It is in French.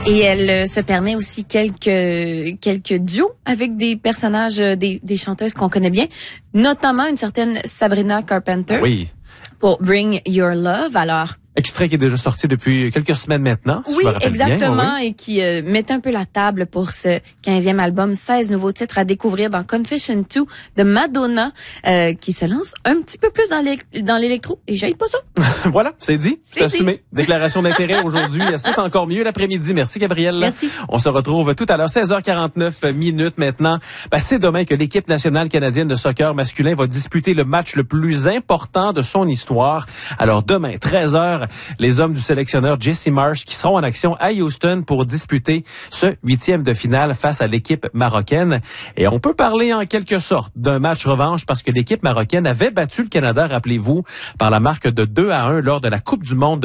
Et elle se permet aussi quelques duos avec des personnages, des chanteuses qu'on connaît bien, notamment une certaine Sabrina Carpenter. Oui. Pour Bring Your Love. Alors, extrait qui est déjà sorti depuis quelques semaines maintenant, si oui, je me rappelle exactement, bien. Oui. Et qui met un peu la table pour ce 15e album. 16 nouveaux titres à découvrir dans Confession 2 de Madonna, qui se lance un petit peu plus dans l'électro. Et j'aille pas ça. Voilà, c'est dit, c'est assumé. Déclaration d'intérêt aujourd'hui, c'est encore mieux l'après-midi. Merci Gabrielle. Merci. On se retrouve tout à l'heure, 16h49 maintenant. C'est demain que l'équipe nationale canadienne de soccer masculin va disputer le match le plus important de son histoire. Alors demain, 13h, les hommes du sélectionneur Jesse Marsh qui seront en action à Houston pour disputer ce 8e de finale face à l'équipe marocaine. Et on peut parler en quelque sorte d'un match revanche parce que l'équipe marocaine avait battu le Canada, rappelez-vous, par la marque de 2-1 lors de la Coupe du monde